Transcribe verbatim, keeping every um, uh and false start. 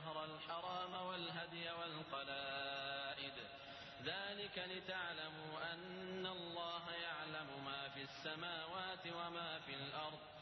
الشهر الحرام والهدي والقلائد ذلك لتعلموا أن الله يعلم ما في السماوات وما في الأرض